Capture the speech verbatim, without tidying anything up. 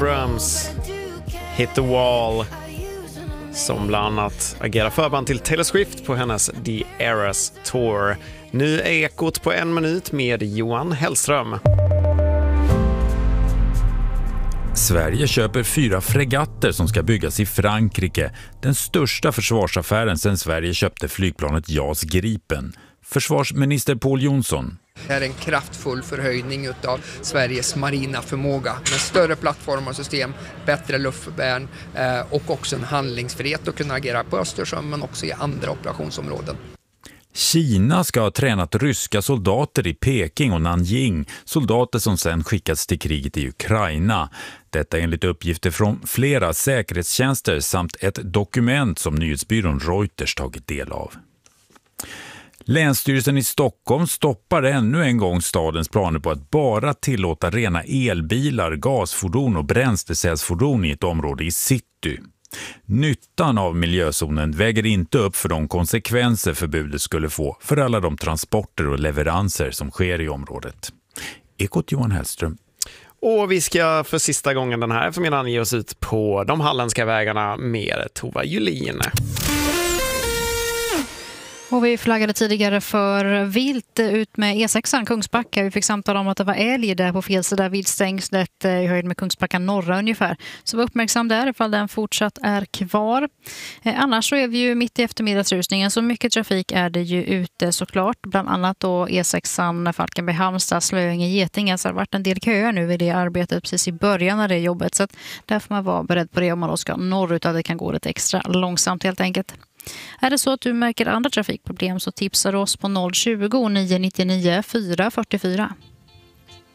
Brahms, Hit the Wall, som bland annat agerar förband till Taylor Swift på hennes The Eras Tour. Nu är Ekot på en minut med Johan Hellström. Sverige köper fyra fregatter som ska byggas i Frankrike. Den största försvarsaffären sedan Sverige köpte flygplanet JAS Gripen. Försvarsminister Pål Jonsson. Det är en kraftfull förhöjning av Sveriges marina förmåga med större plattformar och system, bättre luftvärn eh, och också en handlingsfrihet att kunna agera på Östersjön men också i andra operationsområden. Kina ska ha tränat ryska soldater i Peking och Nanjing, soldater som sedan skickats till kriget i Ukraina. Detta enligt uppgifter från flera säkerhetstjänster samt ett dokument som nyhetsbyrån Reuters tagit del av. Länsstyrelsen i Stockholm stoppar ännu en gång stadens planer på att bara tillåta rena elbilar, gasfordon och bränslecellsfordon i ett område i city. Nyttan av miljözonen väger inte upp för de konsekvenser förbudet skulle få för alla de transporter och leveranser som sker i området. Ekot Johan Hellström. Och vi ska för sista gången den här förmiddagen ge oss ut på de halländska vägarna med Tova Julin. Och vi flaggade tidigare för vilt ut med E sexan Kungsbacka. Vi fick samtal om att det var älg där på fel sida viltstängslet i höjd med Kungsbacka norra ungefär. Så var uppmärksam där ifall den fortsatt är kvar. Eh, annars så är vi ju mitt i eftermiddagsrusningen, så mycket trafik är det ju ute såklart. Bland annat då E sexan Falkenberg Halmstad, Slöinge, Getinge. Så det har varit en del köer nu i det arbetet precis i början av det jobbet. Så att där får man vara beredd på det om man då ska norrut, att det kan gå lite extra långsamt helt enkelt. Är det så att du märker andra trafikproblem så tipsar oss på noll tjugo, nio nio nio, fyra fyra fyra.